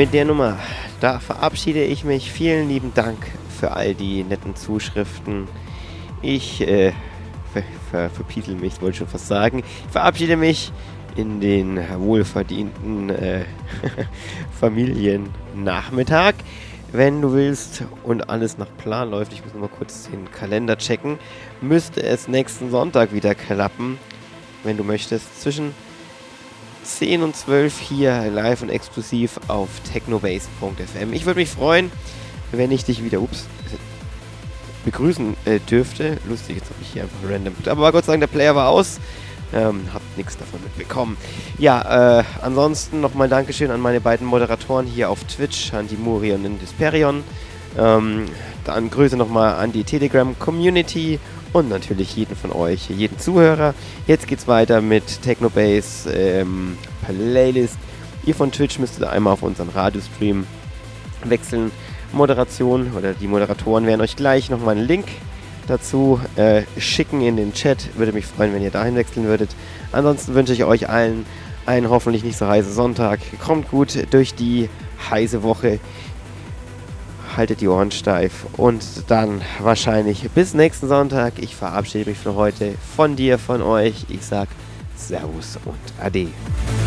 Mit der Nummer, da verabschiede ich mich. Vielen lieben Dank für all die netten Zuschriften. Ich verpiesel mich, wollte ich schon fast sagen. Ich verabschiede mich in den wohlverdienten Familiennachmittag. Wenn du willst und alles nach Plan läuft, ich muss noch mal kurz den Kalender checken, müsste es nächsten Sonntag wieder klappen, wenn du möchtest, zwischen 10 und 12 hier live und exklusiv auf technobase.fm. Ich würde mich freuen, wenn ich dich wieder begrüßen dürfte. Lustig, jetzt habe ich hier einfach random. Aber Gott sei Dank, der Player war aus. Hab nichts davon mitbekommen. Ja, ansonsten nochmal Dankeschön an meine beiden Moderatoren hier auf Twitch, an die Muri und den Disperion. Dann Grüße nochmal an die Telegram-Community und natürlich jeden von euch, jeden Zuhörer. Jetzt geht's weiter mit Technobase Playlist. Ihr von Twitch müsstet einmal auf unseren Radiostream wechseln. Moderation oder die Moderatoren werden euch gleich nochmal einen Link dazu schicken in den Chat. Würde mich freuen, wenn ihr dahin wechseln würdet. Ansonsten wünsche ich euch allen einen hoffentlich nicht so heißen Sonntag. Kommt gut durch die heiße Woche. Haltet die Ohren steif und dann wahrscheinlich bis nächsten Sonntag. Ich verabschiede mich für heute von dir, von euch. Ich sag Servus und Ade.